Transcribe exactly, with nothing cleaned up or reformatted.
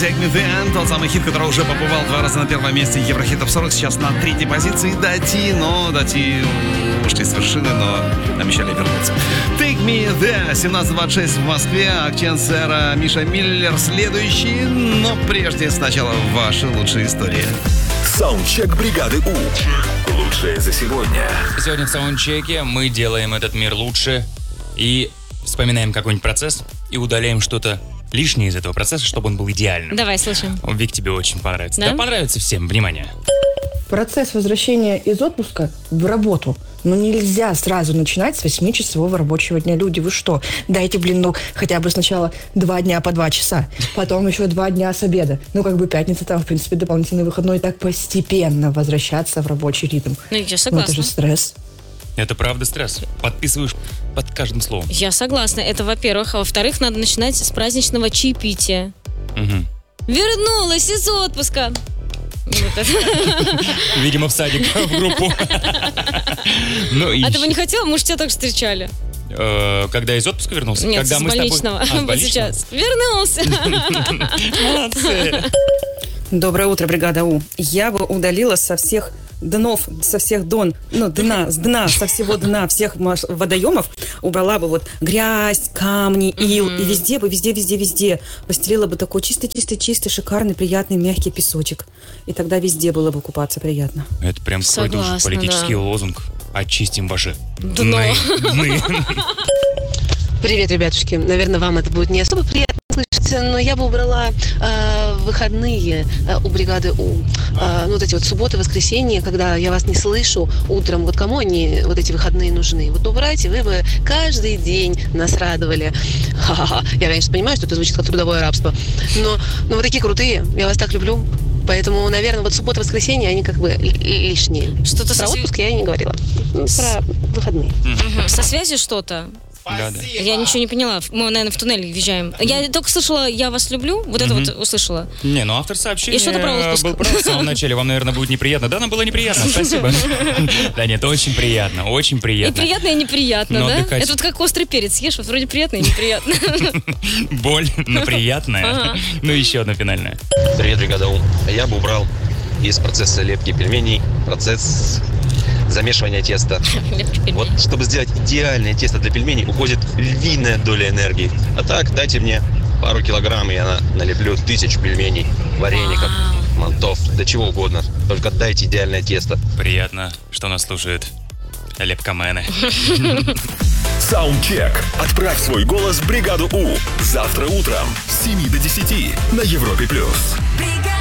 Take Me Then, тот самый хит, который уже побывал два раза на первом месте Еврохитов сорок, сейчас на третьей позиции. Дати, но Дати ушли с вершины, но обещали вернуться. Take Me Then, семнадцать двадцать шесть в Москве, Акчен Сера, Миша Миллер следующий, но прежде сначала ваши лучшие истории. Саундчек бригады У. Лучшее за сегодня. Сегодня в саундчеке мы делаем этот мир лучше и вспоминаем какой-нибудь процесс и удаляем что-то лишнее из этого процесса, чтобы он был идеальным. Давай, слушаем. Вик, тебе очень понравится. Да? Да, понравится всем. Внимание. Процесс возвращения из отпуска в работу. Ну, нельзя сразу начинать с восьмичасового рабочего дня. Люди, вы что? Дайте, блин, ну, хотя бы сначала два дня по два часа, потом еще два дня с обеда. Ну, как бы пятница там, в принципе, дополнительный выходной. Так постепенно возвращаться в рабочий ритм. Ну, я Ну, согласна. это же стресс. Это правда стресс. Подписываешь под каждым словом. Я согласна. Это, во-первых. А во-вторых, надо начинать с праздничного чаепития. Угу. Вернулась из отпуска. Вот это. Видимо, в садик, в группу. Ну, и А ты бы не хотела? Мы же тебя так встречали. э, когда из отпуска вернулся? Нет, Когда с мы с тобой- больничного. А, с Вот больничного? сейчас. Вернулся. Молодцы. Доброе утро, бригада У. Я бы удалила со всех днов, со всех дон, ну, дна, с дна, со всего дна всех маш- водоемов убрала бы вот грязь, камни, ил, и везде бы, везде, везде, везде постелила бы такой чистый-чистый-чистый, шикарный, приятный, мягкий песочек. И тогда везде было бы купаться приятно. Это прям какой-то уже Согласна, политический да. лозунг. Очистим ваши Дно. дны. Привет, ребятушки. Наверное, вам это будет не особо приятно слышать, но я бы убрала э, выходные э, у бригады У. Э, ну, вот эти вот субботы, воскресенья, когда я вас не слышу утром. Вот кому они, вот эти выходные нужны? Вот убрайте, вы бы каждый день нас радовали. Ха-ха-ха. Я, конечно, понимаю, что это звучит как трудовое рабство, но, но вы такие крутые, я вас так люблю. Поэтому, наверное, вот суббота, воскресенье, они как бы л- лишние. Что-то Про со, сви- отпуск я и не говорила. Про выходные. Мгм. Со связью что-то. Да, да. Я ничего не поняла. Мы, наверное, в туннель въезжаем. Я только слышала «Я вас люблю». Вот это Мгм. вот услышала. Не, ну автор сообщения И что-то про отпуск. был прав в самом начале. Вам, наверное, будет неприятно. Да, нам было неприятно, спасибо. Да нет, очень приятно, очень И приятно. приятно, и неприятно, Но да? отдыхать- Это вот как острый перец съешь, вот вроде приятно и неприятно. Боль, но приятная. Ага. Ну, еще одна финальная. Привет, бригада У. Я бы убрал из процесса лепки пельменей процесс замешивания теста. Вот, чтобы сделать идеальное тесто для пельменей, уходит львиная доля энергии. А так, дайте мне пару килограмм, и я на- налеплю тысячу пельменей, вареников, мантов, да чего угодно. Только дайте идеальное тесто. Приятно, что нас слушают лепкамены. Саундчек. Отправь свой голос в бригаду У. Завтра утром с семи до десяти на Европе плюс.